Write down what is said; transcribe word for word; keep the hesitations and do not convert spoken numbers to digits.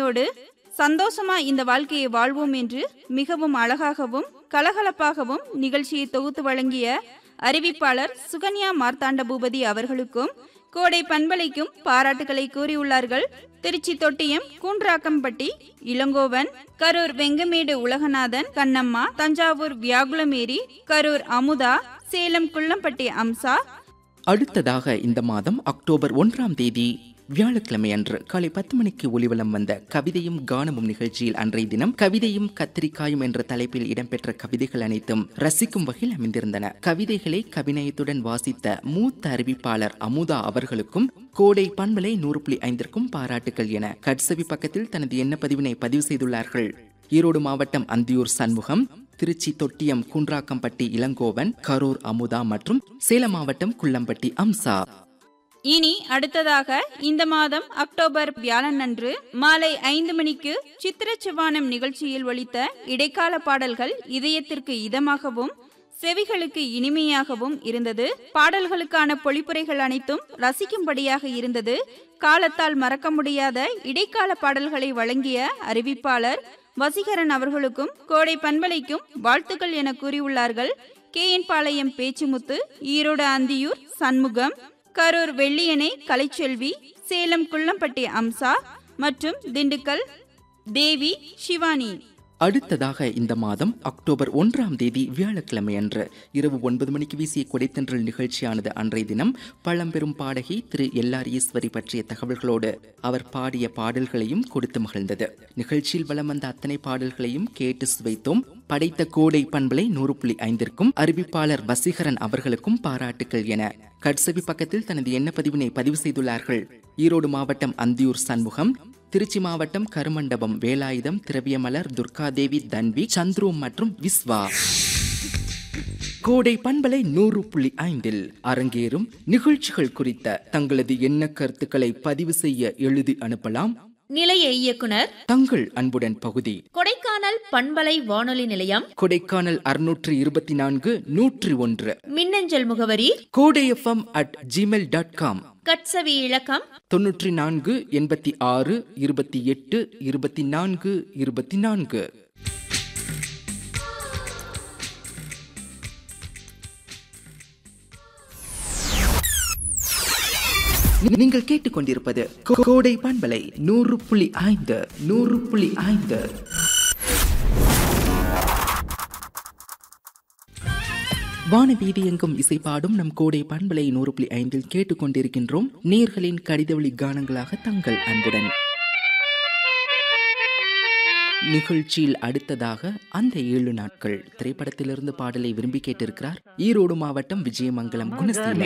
துணையோடு சந்தோஷமா இந்த வாழ்க்கையை வாழ்வோம் என்று மிகவும் அழகாகவும் கலகலப்பாகவும் நிகழ்ச்சியை தொகுத்து வழங்கிய அறிவிப்பாளர் சுகன்யா மார்த்தாண்ட பூபதி அவர்களுக்கும் கோடை பண்பலைக்கும் பாராட்டுகளை கூறியுள்ளார்கள். திருச்சி தொட்டியம் கூன்றாக்கம்பட்டி இளங்கோவன், கரூர் வெங்கமேடு உலகநாதன், கண்ணம்மா, தஞ்சாவூர் வியாகுலமேரி, கரூர் அமுதா, சேலம் குள்ளம்பட்டி அம்சா. அடுத்ததாக இந்த மாதம் அக்டோபர் ஒன்றாம் தேதி வியாழக்கிழமை அன்று காலை பத்து மணிக்கு ஒலிவலம் வந்த கவிதையும் கானமும் நிகழ்ச்சியில் அன்றைய தினம் கவிதையும் கத்திரிக்காயும் என்ற தலைப்பில் இடம்பெற்ற கவிதைகள் அனைத்தும் ரசிக்கும் வகையில் அமைந்திருந்தன. கவிதைகளை கவிநயத்துடன் வாசித்த மூத்த அறிவிப்பாளர் அமுதா அவர்களுக்கும் கோடை பண்பலை நூறு புள்ளி ஐந்திற்கும் பாராட்டுகள் என கட்சவி பக்கத்தில் தனது எண்ண பதிவினை பதிவு செய்துள்ளார்கள். ஈரோடு மாவட்டம் அந்தியூர் சண்முகம், திருச்சி தொட்டியம் குன்றாக்கம்பட்டி இளங்கோவன், கரூர் அமுதா மற்றும் சேலம் மாவட்டம் குள்ளம்பட்டி அம்சா. இனி அடுத்ததாக இந்த மாதம் அக்டோபர் வியாழன் அன்று மாலை ஐந்து மணிக்கு சித்திர சிவானம் நிகழ்ச்சியில் ஒலித்த இடைக்கால பாடல்கள் இதயத்திற்கு இதமாகவும் செவிகளுக்கு இனிமையாகவும் இருந்தது. பாடல்களுக்கான பொழிப்புரைகள் அனைத்தும் ரசிக்கும்படியாக இருந்தது. காலத்தால் மறக்க முடியாத இடைக்கால பாடல்களை வழங்கிய அறிவிப்பாளர் வசீகரன் அவர்களுக்கும் கோடை பண்பலைக்கும் வாழ்த்துக்கள் என கூறியுள்ளார்கள். கே என் பாளையம் பேச்சுமுத்து, ஈரோடு அந்தியூர் சண்முகம், கரூர் வெள்ளியணை கலைச்செல்வி, சேலம் குள்ளம்பட்டி அம்சா மற்றும் திண்டுக்கல் தேவி சிவானி. அடுத்ததாக இந்த மாதம் அக்டோபர் ஒன்றாம் தேதி வியாழக்கிழமை அன்று இரவு ஒன்பது மணிக்கு வீசிய கொடைத்தன்றல் நிகழ்ச்சியானது அன்றைய தினம் பழம்பெரும் பாடகி திரு எல்ஆர் ஈஸ்வரி பற்றிய தகவல்களோடு அவர் பாடிய பாடல்களையும் கொடுத்து மகிழ்ந்தது. நிகழ்ச்சியில் வலம் வந்த அத்தனை பாடல்களையும் கேட்டு சுவைத்தோம். படைத்த கோடை பண்பலை நூறு புள்ளி ஐந்திற்கும் அறிவிப்பாளர் வசீகரன் அவர்களுக்கும் பாராட்டுகள் என கட்சவி பக்கத்தில் தனது எண்ண பதிவினை பதிவு செய்துள்ளார்கள். ஈரோடு மாவட்டம் அந்தியூர் சண்முகம், திருச்சி மாவட்டம் கருமண்டபம் வேலாயுதம், திரவியமலர், துர்காதேவி, தன்வி, சந்துரு மற்றும் விஸ்வா. கோடை பண்பலை நூறு புள்ளி ஐந்தில் அரங்கேறும் நிகழ்ச்சிகள் குறித்த தங்களது எண்ண கருத்துக்களை பதிவு செய்ய எழுதி அனுப்பலாம். நிலைய இயக்குனர் தங்கள் அன்புடன் பகுதி, கொடைக்கானல் பண்பலை வானொலி நிலையம், கொடைக்கானல் அறுநூற்று இருபத்தி நான்கு நூற்றி ஒன்று. மின்னஞ்சல் முகவரி கோடை FM at Gmail dot com. கட்சவி இலக்கம் தொன்னூற்றி நான்கு எண்பத்தி ஆறு இருபத்தி எட்டு இருபத்தி நான்கு இருபத்தி நான்கு. நீங்கள் கேட்டுக்கொண்டிருப்பது கோடை பண்பலை நூறு புள்ளி ஐந்து நூறு புள்ளி ஐந்து. வானவீதி எங்கும் இசைப்பாடும் நம் கோடை பண்பலை நூறு புள்ளி ஐந்தில் கேட்டுக்கொண்டிருக்கின்றோம். நேர்களின் கடிதவழி கானங்களாக தங்கள் அன்புடன். நிகழ்ச்சியில் அடுத்ததாக அந்த ஏழு நாட்கள் திரைப்படத்திலிருந்து பாடலை விரும்பி கேட்டிருக்கிறார் ஈரோடு மாவட்டம் விஜயமங்கலம் குணசீலன்.